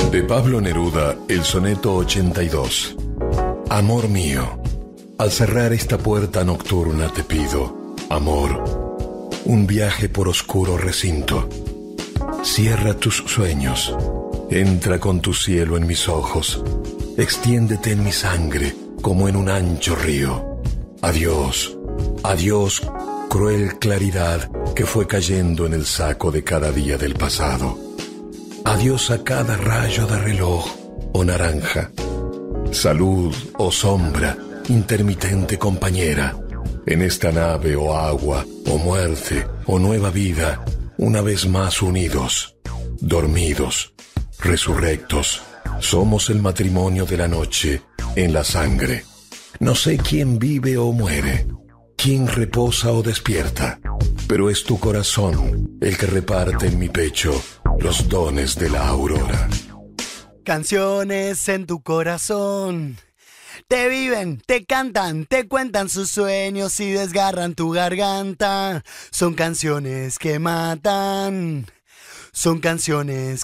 De Pablo Neruda, el soneto 82. Amor mío, al cerrar esta puerta nocturna te pido, amor, un viaje por oscuro recinto. Cierra tus sueños, entra con tu cielo en mis ojos, extiéndete en mi sangre como en un ancho río. Adiós, adiós, cruel claridad que fue cayendo en el saco de cada día del pasado. Adiós a cada rayo de reloj o naranja. Salud o sombra, intermitente compañera. En esta nave o agua o muerte o nueva vida, una vez más unidos, dormidos, resurrectos. Somos el matrimonio de la noche en la sangre. No sé quién vive o muere, quién reposa o despierta, pero es tu corazón el que reparte en mi pecho los dones de la aurora. Canciones en tu corazón, te viven, te cantan, te cuentan sus sueños y desgarran tu garganta. Son canciones que matan, son canciones